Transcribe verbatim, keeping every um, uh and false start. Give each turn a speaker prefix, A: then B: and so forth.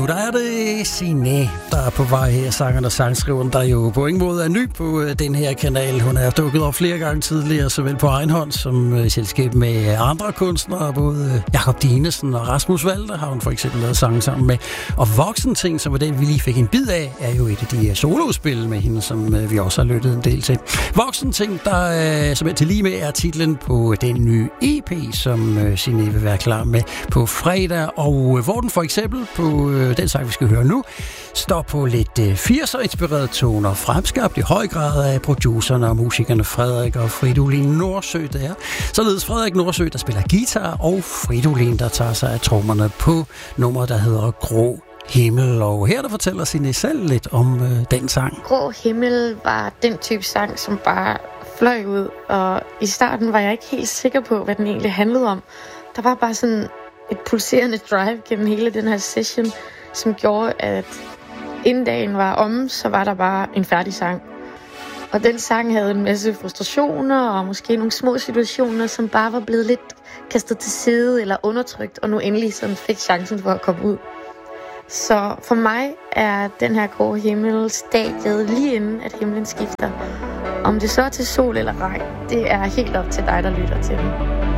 A: nu der er det Signe, der er på vej her, sangeren og sangskriveren, der jo på ingen måde er ny på den her kanal. Hun er dukket op flere gange tidligere, såvel på egen hånd som i selskab med andre kunstnere. Både Jakob Dinesen og Rasmus Walter har hun for eksempel lavet sange sammen med. Og Voksenting, som var den, vi lige fik en bid af, er jo et af de solospil med hende, som vi også har lyttet en del til. Voksenting, der som er til lige med, er titlen på den nye E P, som Signe vil være klar med på fredag, og hvor den for eksempel på den sang, vi skal høre nu, står på lidt firser-inspirerede toner, fremskabt i høj grad af producerne og musikerne Frederik og Fridolin Nordsø der. Således Frederik Nordsø, der spiller guitar, og Fridolin, der tager sig af trommerne på nummeret, der hedder Grå Himmel. Og her der fortæller Signe selv lidt om øh, den sang.
B: Grå Himmel var den type sang, som bare fløj ud, og i starten var jeg ikke helt sikker på, hvad den egentlig handlede om. Der var bare sådan et pulserende drive gennem hele den her session, som gjorde, at inden dagen var omme, så var der bare en færdig sang. Og den sang havde en masse frustrationer og måske nogle små situationer, som bare var blevet lidt kastet til side eller undertrykt, og nu endelig sådan fik chancen for at komme ud. Så for mig er den her Grå Himmel stadiet lige inden, at himlen skifter. Om det så er til sol eller regn, det er helt op til dig, der lytter til den.